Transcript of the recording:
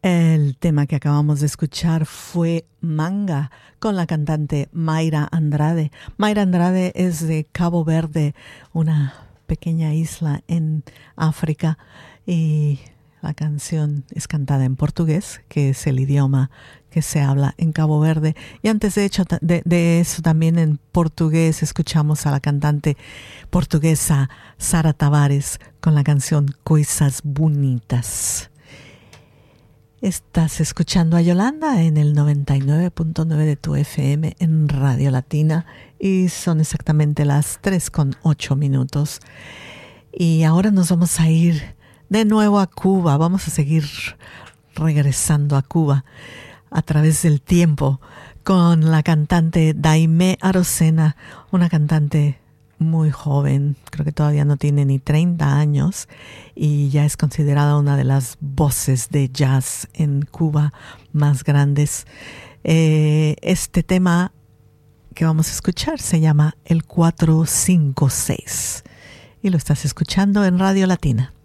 El tema que acabamos de escuchar fue Manga con la cantante Mayra Andrade. Mayra Andrade es de Cabo Verde, una pequeña isla en África, y la canción es cantada en portugués, que es el idioma que se habla en Cabo Verde. Y antes de eso también en portugués escuchamos a la cantante portuguesa Sara Tavares con la canción Coisas Bonitas. Estás escuchando a Yolanda en el 99.9 de tu FM en Radio Latina y son exactamente las 3:08. Y ahora nos vamos a ir de nuevo a Cuba. Vamos a seguir regresando a Cuba a través del tiempo con la cantante Daimé Arocena, una cantante muy joven, creo que todavía no tiene ni 30 años y ya es considerada una de las voces de jazz en Cuba más grandes. Este tema que vamos a escuchar se llama El 456 y lo estás escuchando en Radio Latina.